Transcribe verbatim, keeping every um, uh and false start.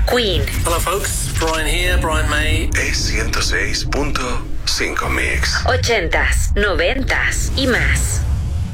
Queen. Hello folks, Brian here, Brian May. Es ciento seis punto cinco Mix. Ochentas, noventas y más.